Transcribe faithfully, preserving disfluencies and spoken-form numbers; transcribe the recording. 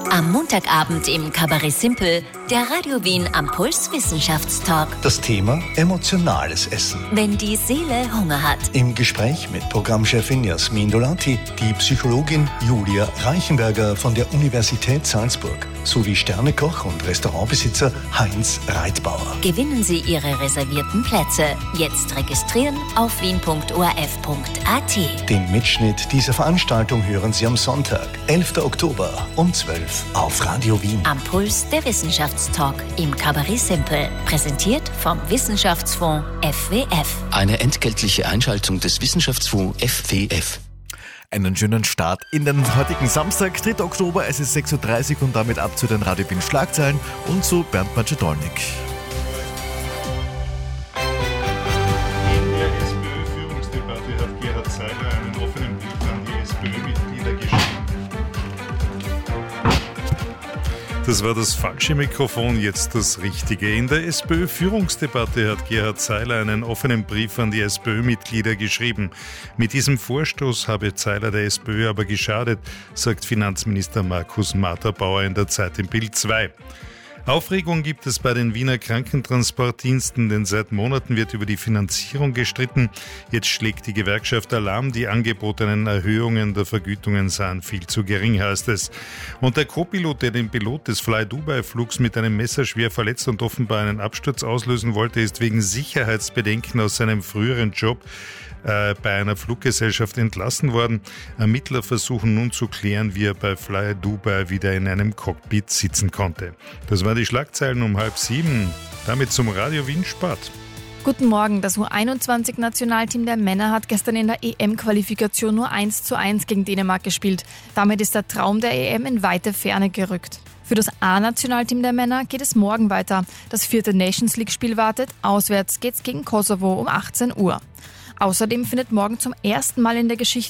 Am Montagabend im Kabarett Simpel, der Radio Wien am Puls Wissenschaftstalk. Das Thema emotionales Essen. Wenn die Seele Hunger hat. Im Gespräch mit Programmchefin Jasmin Dolati, die Psychologin Julia Reichenberger von der Universität Salzburg sowie Sternekoch und Restaurantbesitzer Heinz Reitbauer. Gewinnen Sie Ihre reservierten Plätze. Jetzt registrieren auf wien punkt o r f punkt a t. Den Mitschnitt dieser Veranstaltung hören Sie am Sonntag, elften Oktober um zwölf auf Radio Wien. Am Puls der Wissenschaftstalk im Kabarett Simpel. Präsentiert vom Wissenschaftsfonds F W F. Eine entgeltliche Einschaltung des Wissenschaftsfonds F W F. Einen schönen Start in den heutigen Samstag, dritter Oktober. Es ist sechs Uhr dreißig und damit ab zu den Radio Wien Schlagzeilen und zu Bernd Macedolnik. In der SPÖ-Führungsdebatte hat Gerhard Seiler einen offenen Brief an die SPÖ-Mitglieder geschrieben. Das war das falsche Mikrofon, jetzt das richtige. In der SPÖ-Führungsdebatte hat Gerhard Seiler einen offenen Brief an die SPÖ-Mitglieder geschrieben. Mit diesem Vorstoß habe Seiler der SPÖ aber geschadet, sagt Finanzminister Markus Matterbauer in der Zeit im Bild zwei. Aufregung gibt es bei den Wiener Krankentransportdiensten, denn seit Monaten wird über die Finanzierung gestritten. Jetzt schlägt die Gewerkschaft Alarm, die angebotenen Erhöhungen der Vergütungen seien viel zu gering, heißt es. Und der Co-Pilot, der den Pilot des Fly-Dubai-Flugs mit einem Messer schwer verletzt und offenbar einen Absturz auslösen wollte, ist wegen Sicherheitsbedenken aus seinem früheren Job bei einer Fluggesellschaft entlassen worden. Ermittler versuchen nun zu klären, wie er bei Fly Dubai wieder in einem Cockpit sitzen konnte. Das waren die Schlagzeilen um halb sieben. Damit zum Radio Wien Sport. Guten Morgen. Das U einundzwanzig-Nationalteam der Männer hat gestern in der E M-Qualifikation nur eins zu eins gegen Dänemark gespielt. Damit ist der Traum der E M in weite Ferne gerückt. Für das A-Nationalteam der Männer geht es morgen weiter. Das vierte Nations-League-Spiel wartet. Auswärts geht's gegen Kosovo um achtzehn Uhr. Außerdem findet morgen zum ersten Mal in der Geschichte